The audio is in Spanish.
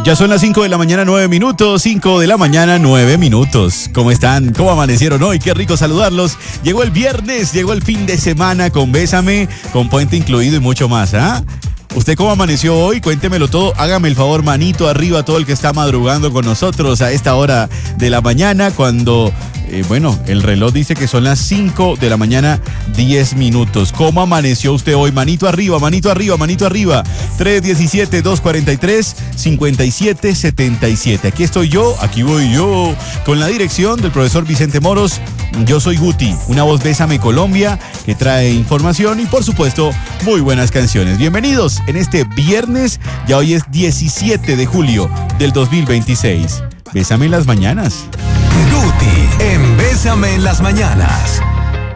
Ya son las 5 de la mañana, 9 minutos. 5 de la mañana, 9 minutos. ¿Cómo están? ¿Cómo amanecieron hoy? Qué rico saludarlos. Llegó el viernes, llegó el fin de semana con Bésame, con puente incluido y mucho más, ¿ah? ¿Usted cómo amaneció hoy? Cuéntemelo todo. Hágame el favor, manito arriba a todo el que está madrugando con nosotros a esta hora de la mañana cuando, el reloj dice que son las 5 de la mañana, 10 minutos. ¿Cómo amaneció usted hoy? Manito arriba, manito arriba, manito arriba. 317-243-5777. Aquí estoy yo, aquí voy yo, con la dirección del profesor Vicente Moros. Yo soy Guti, una voz Bésame Colombia que trae información y por supuesto muy buenas canciones. Bienvenidos en este viernes, ya hoy es 17 de julio del 2026. Bésame en las mañanas. Guti en Bésame en las mañanas.